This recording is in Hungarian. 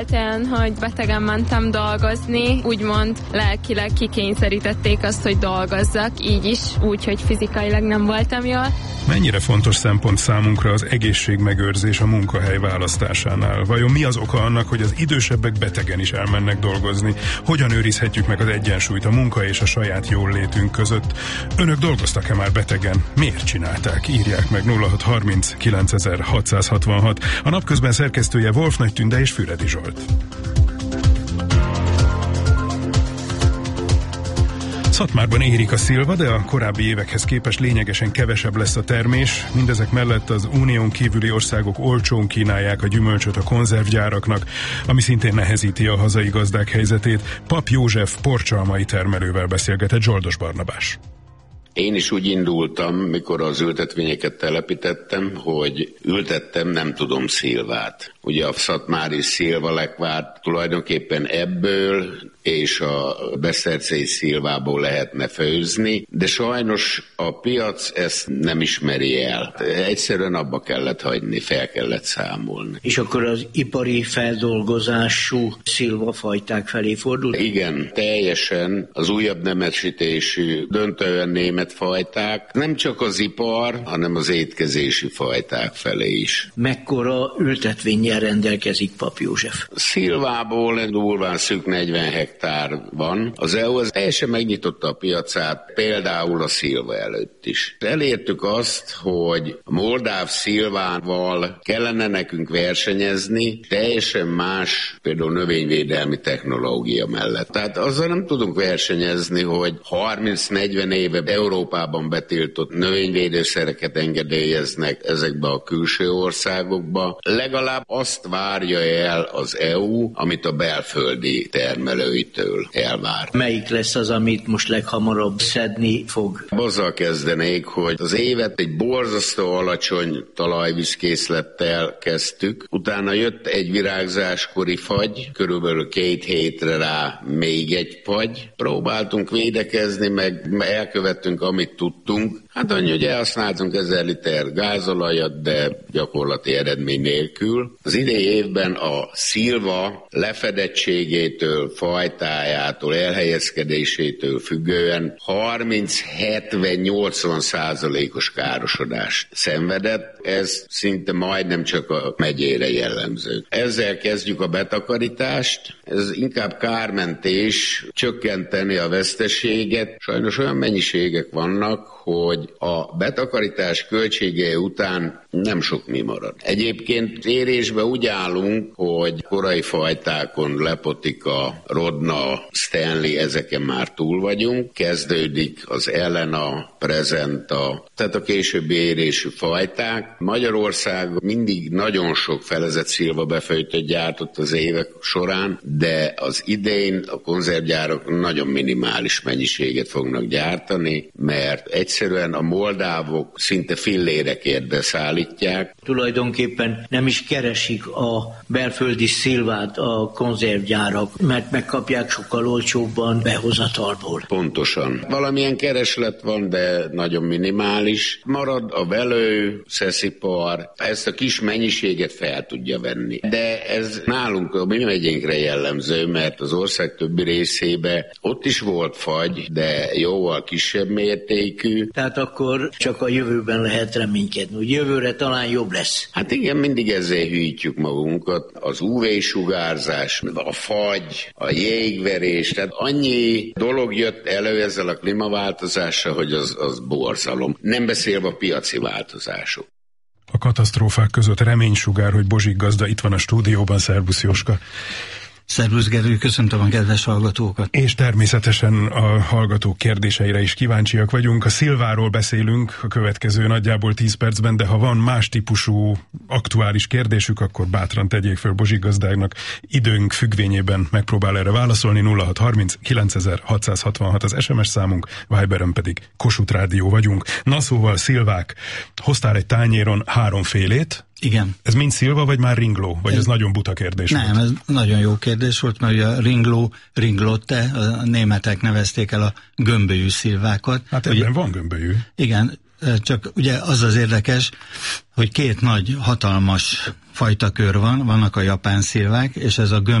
Olyan, hogy betegen mentem dolgozni, úgymond lelkileg kikényszerítették azt, hogy dolgozzak, így is, úgy, hogy fizikailag nem voltam jól. Mennyire fontos szempont számunkra az egészségmegőrzés a munkahely választásánál? Vajon mi az oka annak, hogy az idősebbek betegen is elmennek dolgozni? Hogyan őrizhetjük meg az egyensúlyt a munka és a saját jóllétünk között? Önök dolgoztak-e már betegen? Miért csinálták? Írják meg 0630 9666. A napközben szerkesztője Wolf Nagy Tünde és Füredi Zsolt. Szatmárban érik a szilva, de a korábbi évekhez képest lényegesen kevesebb lesz a termés. Mindezek mellett az unión kívüli országok olcsón kínálják a gyümölcsöt a konzervgyáraknak, ami szintén nehezíti a hazai gazdák helyzetét. Pap József porcsalmai termelővel beszélgetett Zsoldos Barnabás. Én is úgy indultam, mikor az ültetvényeket telepítettem, hogy ültettem, nem tudom, szilvát. Ugye a szatmári szilvalekvár tulajdonképpen ebből és a beszercei szilvából lehetne főzni, de sajnos a piac ezt nem ismeri el. Egyszerűen abba kellett hagyni, fel kellett számolni. És akkor az ipari feldolgozású szilvafajták felé fordul? Igen, teljesen az újabb nemesítésű, döntően német fajták, nem csak az ipar, hanem az étkezési fajták felé is. Mekkora ültetvényel rendelkezik Pap József? Szilvából durván szűk 40 hektár van. Az EU az teljesen megnyitotta a piacát, például a szilva előtt is. Elértük azt, hogy a moldáv szilvával kellene nekünk versenyezni, teljesen más, például növényvédelmi technológia mellett. Tehát azzal nem tudunk versenyezni, hogy 30-40 éve Európában betiltott növényvédőszereket engedélyeznek ezekbe a külső országokba. Legalább azt várja el az EU, amit a belföldi termelőitől elvár. Melyik lesz az, amit most leghamarabb szedni fog? Azzal kezdenék, hogy az évet egy borzasztó alacsony talajvízkészlettel kezdtük, utána jött egy virágzáskori fagy, körülbelül 2 hétre rá még egy fagy. Próbáltunk védekezni, meg elkövettünk, amit tudtunk. Hát annyi, hogy elhasználtunk 1000 liter gázolajat, de gyakorlati eredmény nélkül. Az idei évben a szilva lefedettségétől, fajtájától, elhelyezkedésétől függően 30-70-80%-os károsodást szenvedett. Ez szinte majdnem csak a megyére jellemző. Ezzel kezdjük a betakarítást. Ez inkább kármentés, csökkenteni a veszteséget. Sajnos olyan mennyiségek vannak, hogy a betakarítás költsége után nem sok mi marad. Egyébként érésbe úgy állunk, hogy korai fajtákon, Lepotika, Rodna, Stanley, ezeken már túl vagyunk. Kezdődik az Elena, Presenta, tehát a későbbi érésű fajták. Magyarország mindig nagyon sok felezett szilvabefőjtöt gyártott az évek során, de az idén a konzervgyárak nagyon minimális mennyiséget fognak gyártani, mert egyszerűen a moldávok szinte fillérekért beszállítják. Tulajdonképpen nem is keresik a belföldi szilvát a konzervgyárak, mert megkapják sokkal olcsóbban behozatalból. Pontosan. Valamilyen kereslet van, de nagyon minimális. Marad a velő, szeszipar, ezt a kis mennyiséget fel tudja venni. De ez nálunk a mi megyénkre jellemző, mert az ország többi részébe ott is volt fagy, de jóval kisebb mértékű. Tehát akkor csak a jövőben lehet reménykedni, hogy jövőre talán jobb lesz. Hát igen, mindig ezzel hűítjük magunkat. Az UV-sugárzás, a fagy, a jégverés, tehát annyi dolog jött elő ezzel a klímaváltozással, hogy az borzalom. Nem beszélve a piaci változások. A katasztrófák között reménysugár, hogy Bozsik gazda itt van a stúdióban. Szerbusz Jóska! Szervusz Gerő, köszöntöm a kedves hallgatókat. És természetesen a hallgatók kérdéseire is kíváncsiak vagyunk. A szilváról beszélünk a következő nagyjából 10 percben, de ha van más típusú aktuális kérdésük, akkor bátran tegyék föl Bozsik gazdáknak. Időnk függvényében megpróbál erre válaszolni. 0630 9666 az SMS számunk, Viberen pedig Kossuth Rádió vagyunk. Na szóval szilvák, hoztál egy tányéron 3 félét. Igen. Ez mind szilva, vagy már ringló? Vagy ez nagyon buta kérdés nem, volt? Nem, ez nagyon jó kérdés volt, mert ugye a ringló, ringlotte, a németek nevezték el a gömbölyű szilvákat. Hát ebben van gömbölyű. Igen, csak ugye az az érdekes, hogy két nagy, hatalmas fajtakör van, vannak a japán szilvák, és ez a